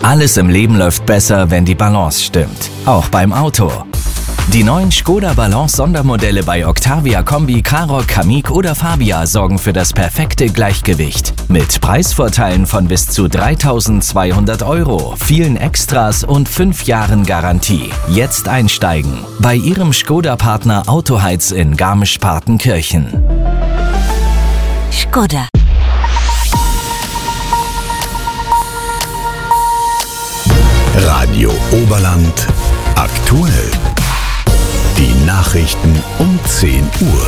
Alles im Leben läuft besser, wenn die Balance stimmt. Auch beim Auto. Die neuen Skoda Balance Sondermodelle bei Octavia Kombi, Karoq, Kamiq oder Fabia sorgen für das perfekte Gleichgewicht. Mit Preisvorteilen von bis zu 3.200 €, vielen Extras und 5 Jahren Garantie. Jetzt einsteigen. Bei Ihrem Skoda-Partner Autoheiz in Garmisch-Partenkirchen. Skoda. Radio Oberland aktuell. Die Nachrichten um 10 Uhr.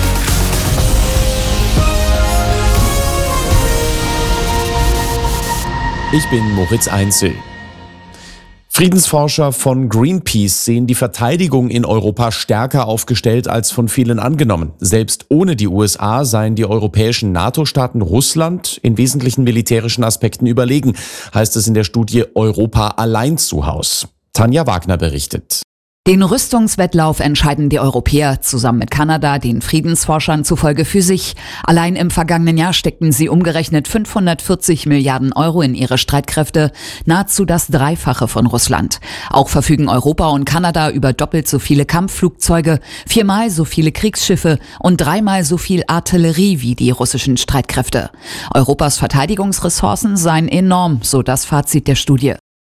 Ich bin Moritz Einzel. Friedensforscher von Greenpeace sehen die Verteidigung in Europa stärker aufgestellt als von vielen angenommen. Selbst ohne die USA seien die europäischen NATO-Staaten Russland in wesentlichen militärischen Aspekten überlegen, heißt es in der Studie Europa allein zu Haus. Tanja Wagner berichtet. Den Rüstungswettlauf entscheiden die Europäer zusammen mit Kanada, den Friedensforschern zufolge für sich. Allein im vergangenen Jahr steckten sie umgerechnet 540 Milliarden € in ihre Streitkräfte, nahezu das Dreifache von Russland. Auch verfügen Europa und Kanada über doppelt so viele Kampfflugzeuge, 4-mal so viele Kriegsschiffe und 3-mal so viel Artillerie wie die russischen Streitkräfte. Europas Verteidigungsressourcen seien enorm, so das Fazit der Studie.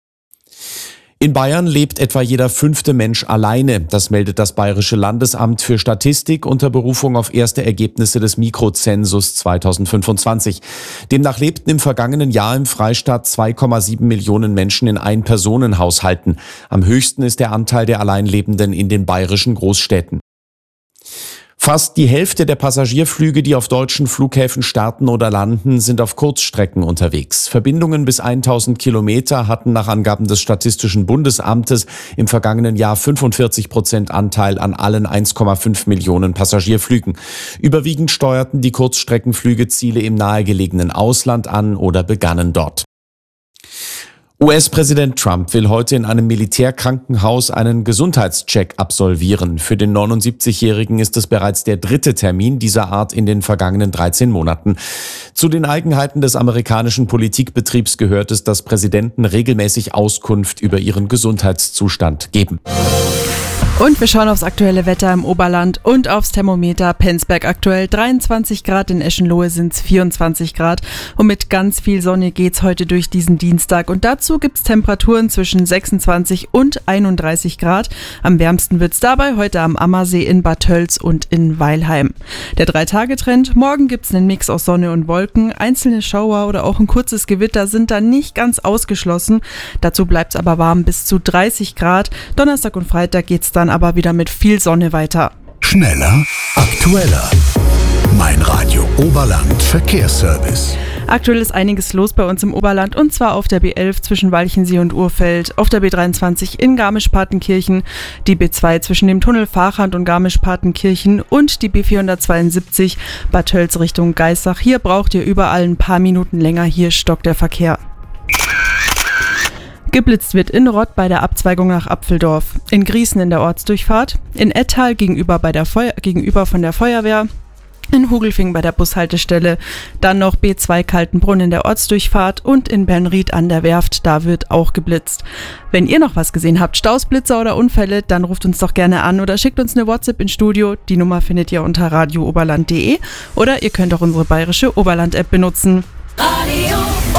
In Bayern lebt etwa jeder 5. Mensch alleine. Das meldet das Bayerische Landesamt für Statistik unter Berufung auf erste Ergebnisse des Mikrozensus 2025. Demnach lebten im vergangenen Jahr im Freistaat 2,7 Millionen Menschen in Ein-Personen-Haushalten. Am höchsten ist der Anteil der Alleinlebenden in den bayerischen Großstädten. Fast die Hälfte der Passagierflüge, die auf deutschen Flughäfen starten oder landen, sind auf Kurzstrecken unterwegs. Verbindungen bis 1000 Kilometer hatten nach Angaben des Statistischen Bundesamtes im vergangenen Jahr 45% Anteil an allen 1,5 Millionen Passagierflügen. Überwiegend steuerten die Kurzstreckenflüge Ziele im nahegelegenen Ausland an oder begannen dort. US-Präsident Trump will heute in einem Militärkrankenhaus einen Gesundheitscheck absolvieren. Für den 79-Jährigen ist es bereits der 3. Termin dieser Art in den vergangenen 13 Monaten. Zu den Eigenheiten des amerikanischen Politikbetriebs gehört es, dass Präsidenten regelmäßig Auskunft über ihren Gesundheitszustand geben. Und wir schauen aufs aktuelle Wetter im Oberland und aufs Thermometer. Penzberg aktuell 23 Grad, in Eschenlohe sind es 24 Grad. Und mit ganz viel Sonne geht's heute durch diesen Dienstag. Und dazu gibt's Temperaturen zwischen 26 und 31 Grad. Am wärmsten wird's dabei heute am Ammersee, in Bad Tölz und in Weilheim. Der 3-Tage-Trend: morgen gibt's einen Mix aus Sonne und Wolken. Einzelne Schauer oder auch ein kurzes Gewitter sind da nicht ganz ausgeschlossen. Dazu bleibt's aber warm bis zu 30 Grad. Donnerstag und Freitag geht's dann aber wieder mit viel Sonne weiter. Schneller, aktueller. Mein Radio Oberland Verkehrsservice. Aktuell ist einiges los bei uns im Oberland, und zwar auf der B11 zwischen Walchensee und Urfeld, auf der B23 in Garmisch-Partenkirchen, die B2 zwischen dem Tunnel Fahrrad und Garmisch-Partenkirchen und die B472 Bad Tölz Richtung Geissach. Hier braucht ihr überall ein paar Minuten länger, hier stockt der Verkehr. Geblitzt wird in Rott bei der Abzweigung nach Apfeldorf, in Griesen in der Ortsdurchfahrt, in Ettal gegenüber von der Feuerwehr, in Hugelfing bei der Bushaltestelle, dann noch B2 Kaltenbrunn in der Ortsdurchfahrt und in Bernried an der Werft, da wird auch geblitzt. Wenn ihr noch was gesehen habt, Staus, Blitzer oder Unfälle, dann ruft uns doch gerne an oder schickt uns eine WhatsApp ins Studio. Die Nummer findet ihr unter radiooberland.de oder ihr könnt auch unsere bayerische Oberland-App benutzen. Radio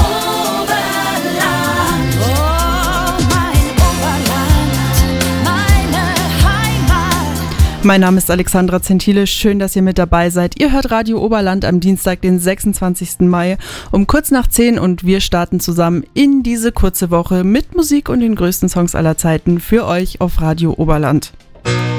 Mein Name ist Alexandra Zentile, schön, dass ihr mit dabei seid. Ihr hört Radio Oberland am Dienstag, den 26. Mai um kurz nach 10 und wir starten zusammen in diese kurze Woche mit Musik und den größten Songs aller Zeiten für euch auf Radio Oberland.